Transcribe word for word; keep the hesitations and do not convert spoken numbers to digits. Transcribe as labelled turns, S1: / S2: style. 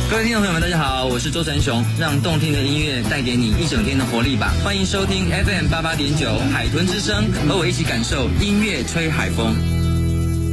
S1: 各位听众朋友们，大家好，我是周传雄，让动听的音乐带给你一整天的活力吧。欢迎收听 F M 八八点九海豚之声，和我一起感受音乐吹海风。